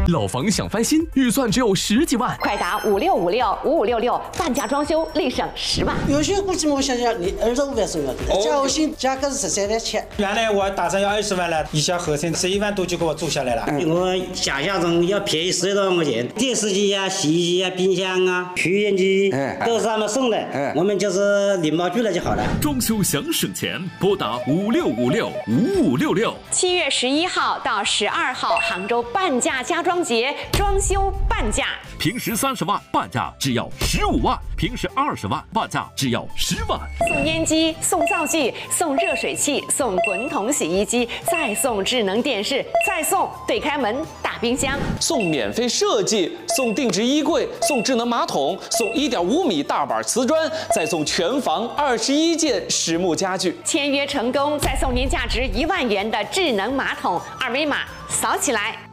老房想翻新，预算只有10几万， 快打56565566，半价装修立省10万。 有些估计我想想，你25万送要的，加我薪价格是13万7。 原来我打算要20万了，一小合成11万多就给我做下来了。 我想象中要便宜10多万块钱，电视机啊、洗衣机啊、冰箱啊、取烟机都是他们送的，我们就是领包去了就好了。 装修想省钱，拨打56565566。 7月11号到12号，杭州半价家装节，装修半价。 平时30万，半价只要15万；平时20万，半价只要10万。 送烟机，送灶具，送热水器，送滚筒洗衣机，再送智能电视，再送对开门大冰箱， 送免费设计，送定制衣柜，送智能马桶，送1.5米大板瓷砖，再送全房21件实木家具。 签约成功，再送您价值1万元的智能马桶，2维码扫起来。